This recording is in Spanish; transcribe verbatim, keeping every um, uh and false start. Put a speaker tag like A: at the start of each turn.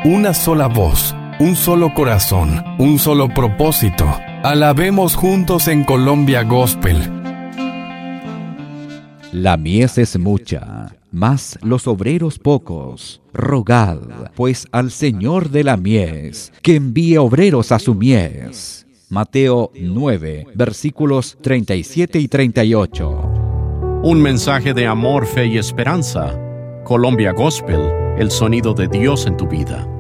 A: una sola voz, un solo corazón, un solo propósito. Alabemos juntos en Colombia Gospel.
B: La mies es mucha, mas los obreros pocos. Rogad, pues, al Señor de la mies, que envíe obreros a su mies. Mateo nueve, versículos treinta y siete y treinta y ocho.
C: Un mensaje de amor, fe y esperanza. Colombia Gospel, el sonido de Dios en tu vida.